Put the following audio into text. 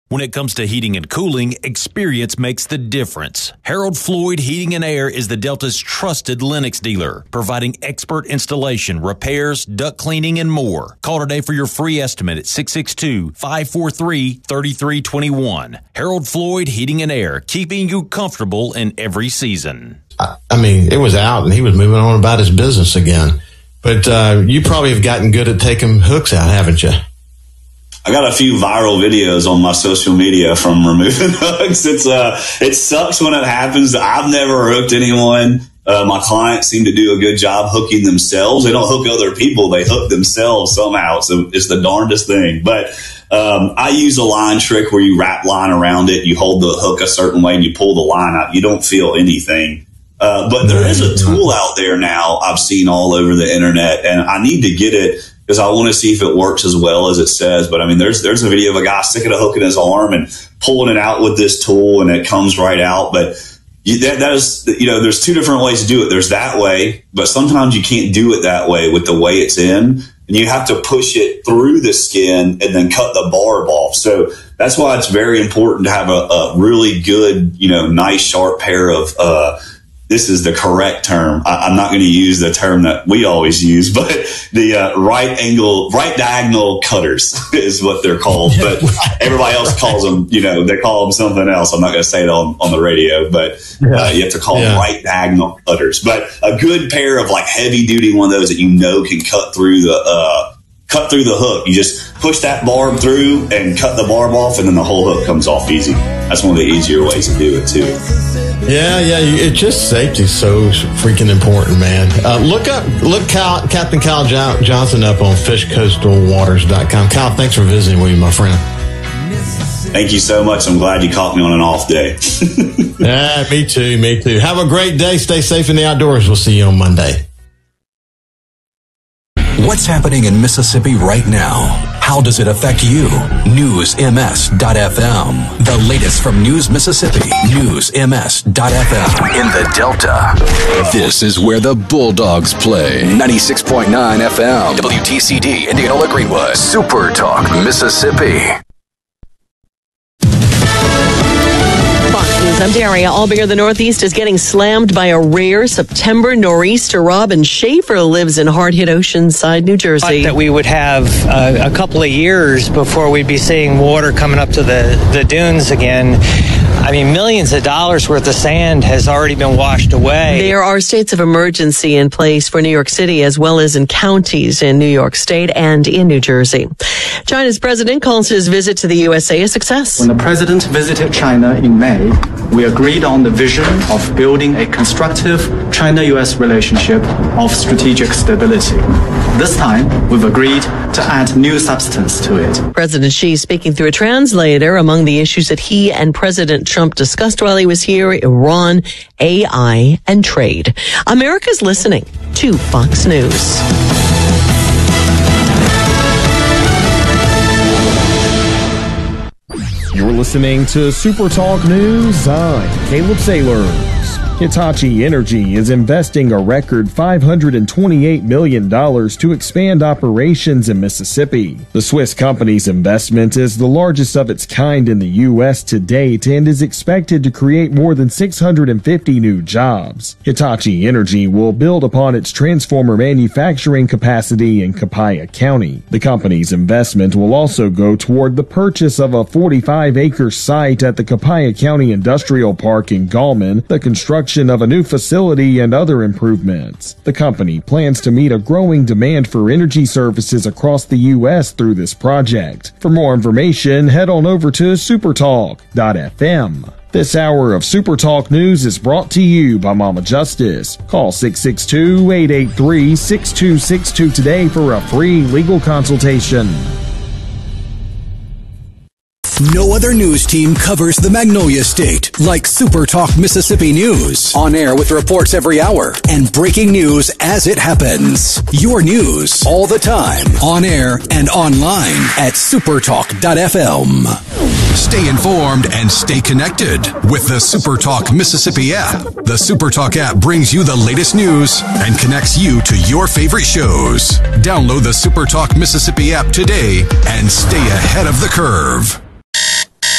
When it comes to heating and cooling, experience makes the difference. Harold Floyd Heating and Air is the Delta's trusted Lennox dealer, providing expert installation, repairs, duct cleaning, and more. Call today for your free estimate at 662-543-3321. Harold Floyd Heating and Air, keeping you comfortable in every season. I mean, it was out and he was moving on about his business again. But you probably have gotten good at taking hooks out, haven't you? I got a few viral videos on my social media from removing hooks. It sucks when it happens. I've never hooked anyone. My clients seem to do a good job hooking themselves. They don't hook other people. They hook themselves somehow. So it's the darndest thing. But I use a line trick where you wrap line around it. You hold the hook a certain way and you pull the line out. You don't feel anything. But there is a tool out there now I've seen all over the internet, and I need to get it because I want to see if it works as well as it says. But I mean, there's a video of a guy sticking a hook in his arm and pulling it out with this tool, and it comes right out. But that is, there's two different ways to do it. There's that way, but sometimes you can't do it that way with the way it's in, and you have to push it through the skin and then cut the barb off. So that's why it's very important to have a really good, nice sharp pair of, this is the correct term. I'm not going to use the term that we always use, but the right diagonal cutters is what they're called. But everybody else calls them, they call them something else. I'm not going to say it on the radio, but you have to call them right diagonal cutters. But a good pair of like heavy duty one of those that can cut through the hook. You just push that barb through and cut the barb off, and then the whole hook comes off easy. That's one of the easier ways to do it too. Yeah. It's just safety is so freaking important, man. Look Captain Kyle Johnson up on fishcoastalwaters.com. Kyle, thanks for visiting with me, my friend. Thank you so much. I'm glad you caught me on an off day. Yeah, me too. Have a great day. Stay safe in the outdoors. We'll see you on Monday. What's happening in Mississippi right now? How does it affect you? NewsMS.FM. The latest from News Mississippi. NewsMS.FM. In the Delta. This is where the Bulldogs play. 96.9 FM. WTCD, Indianola Greenwood. Super Talk, Mississippi. I'm Daria. All Bigger the Northeast is getting slammed by a rare September nor'easter. Robin Schaefer lives in hard-hit Oceanside, New Jersey. That we would have a couple of years before we'd be seeing water coming up to the dunes again. I mean, millions of dollars worth of sand has already been washed away. There are states of emergency in place for New York City as well as in counties in New York State and in New Jersey. China's president calls his visit to the USA a success. When the president visited China in May, we agreed on the vision of building a constructive China-U.S. relationship of strategic stability. This time, we've agreed to add new substance to it. President Xi speaking through a translator. Among the issues that he and President Trump discussed while he was here: Iran, AI, and trade. America's listening to Fox News. You're listening to Super Talk News. I'm Caleb Sailors. Hitachi Energy is investing a record $528 million to expand operations in Mississippi. The Swiss company's investment is the largest of its kind in the U.S. to date and is expected to create more than 650 new jobs. Hitachi Energy will build upon its transformer manufacturing capacity in Copiah County. The company's investment will also go toward the purchase of a 45-acre site at the Copiah County Industrial Park in Gallman, the construction of a new facility, and other improvements. The company plans to meet a growing demand for energy services across the U.S. through this project. For more information, head on over to supertalk.fm. This hour of Super Talk News is brought to you by Mama Justice. Call 662-883-6262 today for a free legal consultation. No other news team covers the Magnolia State like Super Talk Mississippi News. On air with reports every hour and breaking news as it happens. Your news all the time. On air and online at supertalk.fm. Stay informed and stay connected with the Super Talk Mississippi app. The Super Talk app brings you the latest news and connects you to your favorite shows. Download the Super Talk Mississippi app today and stay ahead of the curve.